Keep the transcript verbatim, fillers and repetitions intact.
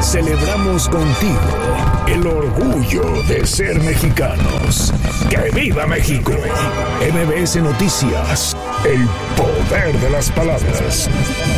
Celebramos contigo el orgullo de ser mexicanos. ¡Que viva México! M B S Noticias, el poder de las palabras.